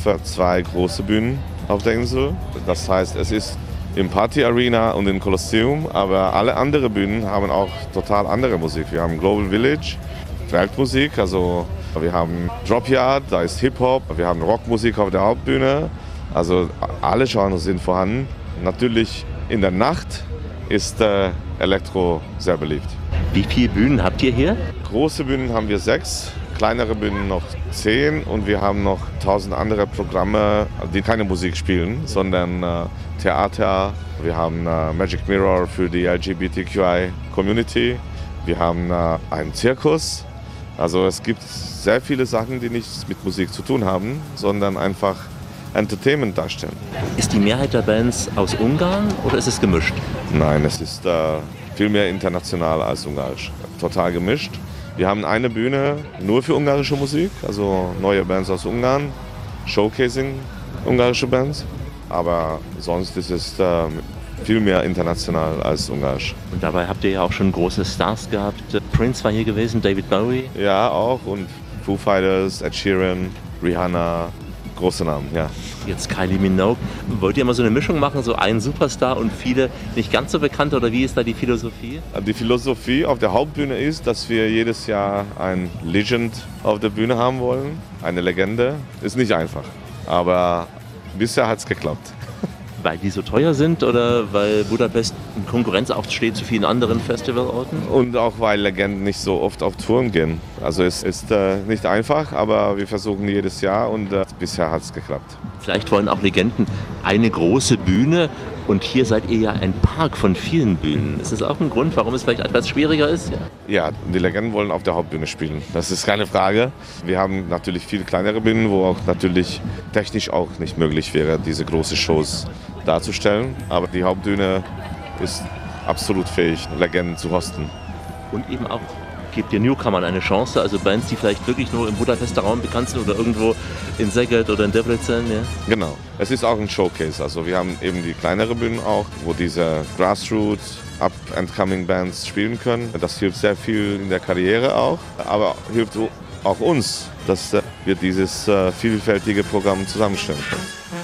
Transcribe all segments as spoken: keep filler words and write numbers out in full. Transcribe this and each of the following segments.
ungefähr zwei große Bühnen auf der Insel. Das heißt, es ist im Party Arena und im Kolosseum, aber alle anderen Bühnen haben auch total andere Musik. Wir haben Global Village, Weltmusik, also wir haben Drop Yard, da ist Hip-Hop, wir haben Rockmusik auf der Hauptbühne. Also alle Genres sind vorhanden. Natürlich in der Nacht ist äh, Elektro sehr beliebt. Wie viele Bühnen habt ihr hier? Große Bühnen haben wir sechs, kleinere Bühnen noch zehn und wir haben noch tausend andere Programme, die keine Musik spielen, sondern äh, Theater. Wir haben äh, Magic Mirror für die L G B T Q I-Community. Wir haben äh, einen Zirkus. Also es gibt sehr viele Sachen, die nichts mit Musik zu tun haben, sondern einfach Entertainment darstellen. Ist die Mehrheit der Bands aus Ungarn oder ist es gemischt? Nein, es ist äh, viel mehr international als ungarisch. Total gemischt. Wir haben eine Bühne nur für ungarische Musik, also neue Bands aus Ungarn, Showcasing ungarische Bands. Aber sonst ist es äh, viel mehr international als ungarisch. Und dabei habt ihr ja auch schon große Stars gehabt. Prince war hier gewesen, David Bowie. Ja, auch. Und Foo Fighters, Ed Sheeran, Rihanna. Große Namen, ja. Jetzt Kylie Minogue. Wollt ihr mal so eine Mischung machen, so ein Superstar und viele nicht ganz so bekannte, oder wie ist da die Philosophie? Die Philosophie auf der Hauptbühne ist, dass wir jedes Jahr ein Legend auf der Bühne haben wollen. Eine Legende. Ist nicht einfach, aber bisher hat es geklappt. Weil die so teuer sind oder weil Budapest in Konkurrenz auch steht zu vielen anderen Festivalorten? Und auch weil Legenden nicht so oft auf Touren gehen. Also es ist äh, nicht einfach, aber wir versuchen jedes Jahr und äh, bisher hat es geklappt. Vielleicht wollen auch Legenden eine große Bühne und hier seid ihr ja ein Park von vielen Bühnen. Ist das auch ein Grund, warum es vielleicht etwas schwieriger ist? Ja, ja, die Legenden wollen auf der Hauptbühne spielen. Das ist keine Frage. Wir haben natürlich viel kleinere Bühnen, wo auch natürlich technisch auch nicht möglich wäre, diese großen Shows darzustellen. Aber die Hauptbühne ist absolut fähig, Legenden zu hosten. Und eben auch, gebt ihr Newcomern eine Chance, also Bands, die vielleicht wirklich nur im Budapester Raum bekannt sind oder irgendwo in Szeged oder in Debrecen. Ja? Genau. Es ist auch ein Showcase. Also wir haben eben die kleinere Bühnen auch, wo diese Grassroots, Up-and-Coming Bands spielen können. Das hilft sehr viel in der Karriere auch, aber hilft auch uns, dass wir dieses äh, vielfältige Programm zusammenstellen können.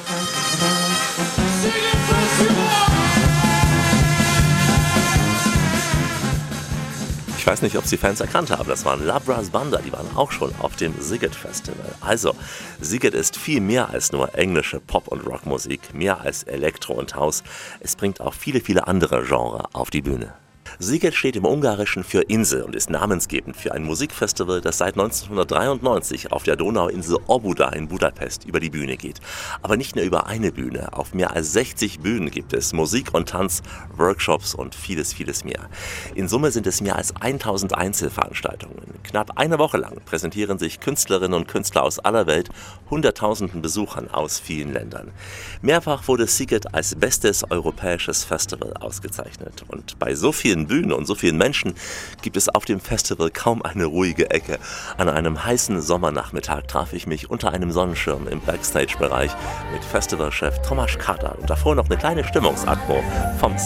Ich weiß nicht, ob Sie Fans erkannt haben, das waren La Brass Banda, die waren auch schon auf dem Szeged Festival. Also, Szeged ist viel mehr als nur englische Pop- und Rockmusik, mehr als Elektro und House. Es bringt auch viele, viele andere Genres auf die Bühne. Szeged steht im Ungarischen für Insel und ist namensgebend für ein Musikfestival, das seit neunzehnhundertdreiundneunzig auf der Donauinsel Óbuda in Budapest über die Bühne geht. Aber nicht nur über eine Bühne, auf mehr als sechzig Bühnen gibt es Musik und Tanz, Workshops und vieles, vieles mehr. In Summe sind es mehr als tausend Einzelveranstaltungen. Knapp eine Woche lang präsentieren sich Künstlerinnen und Künstler aus aller Welt hunderttausenden Besuchern aus vielen Ländern. Mehrfach wurde Szeged als bestes europäisches Festival ausgezeichnet. Und bei so vielen Bühnen und so vielen Menschen gibt es auf dem Festival kaum eine ruhige Ecke. An einem heißen Sommernachmittag traf ich mich unter einem Sonnenschirm im Backstage-Bereich mit Festivalchef Tomasz Katar und davor noch eine kleine Stimmungsatmo vom